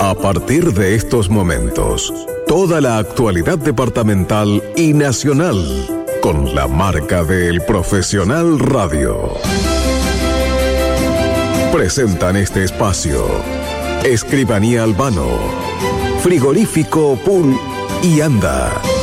A partir de estos momentos, toda la actualidad departamental y nacional con la marca del Profesional Radio. Presentan este espacio Escribanía Albano, Frigorífico Pool y Anda.